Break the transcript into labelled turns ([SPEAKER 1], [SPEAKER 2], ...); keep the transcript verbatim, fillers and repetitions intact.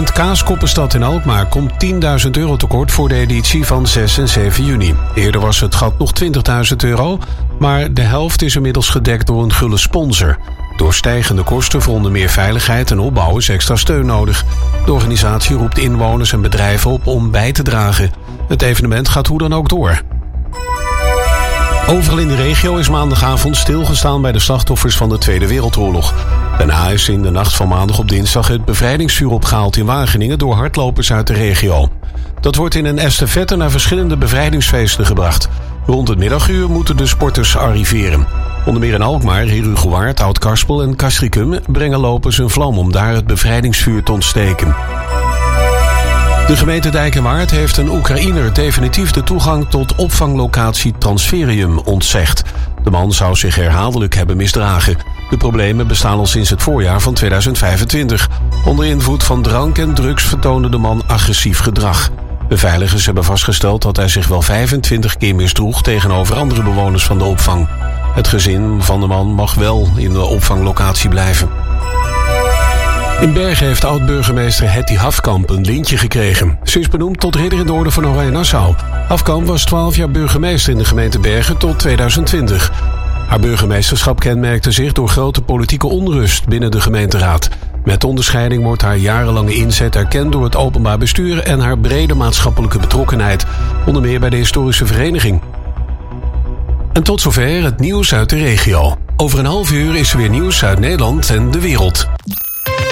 [SPEAKER 1] Evenement Kaaskoppenstad in Alkmaar komt tienduizend euro tekort voor de editie van zes en zeven juni. Eerder was het gat nog twintigduizend euro, maar de helft is inmiddels gedekt door een gulle sponsor. Door stijgende kosten voor onder meer veiligheid en opbouw is extra steun nodig. De organisatie roept inwoners en bedrijven op om bij te dragen. Het evenement gaat hoe dan ook door. Overal in de regio is maandagavond stilgestaan bij de slachtoffers van de Tweede Wereldoorlog. Daarna is in de nacht van maandag op dinsdag het bevrijdingsvuur opgehaald in Wageningen door hardlopers uit de regio. Dat wordt in een estafette naar verschillende bevrijdingsfeesten gebracht. Rond het middaguur moeten de sporters arriveren. Onder meer in Alkmaar, Herugewaard, Oud-Karspel en Castricum brengen lopers een vlam om daar het bevrijdingsvuur te ontsteken. De gemeente Dijk en Waard heeft een Oekraïner definitief de toegang tot opvanglocatie Transferium ontzegd. De man zou zich herhaaldelijk hebben misdragen. De problemen bestaan al sinds het voorjaar van tweeduizend vijfentwintig. Onder invloed van drank en drugs vertoonde de man agressief gedrag. Beveiligers hebben vastgesteld dat hij zich wel vijfentwintig keer misdroeg tegenover andere bewoners van de opvang. Het gezin van de man mag wel in de opvanglocatie blijven. In Bergen heeft oud-burgemeester Hetty Hafkamp een lintje gekregen. Ze is benoemd tot ridder in de orde van Oranje-Nassau. Hafkamp was twaalf jaar burgemeester in de gemeente Bergen tot tweeduizend twintig. Haar burgemeesterschap kenmerkte zich door grote politieke onrust binnen de gemeenteraad. Met onderscheiding wordt haar jarenlange inzet erkend door het openbaar bestuur en haar brede maatschappelijke betrokkenheid, onder meer bij de historische vereniging. En tot zover het nieuws uit de regio. Over een half uur is er weer nieuws uit Nederland en de wereld.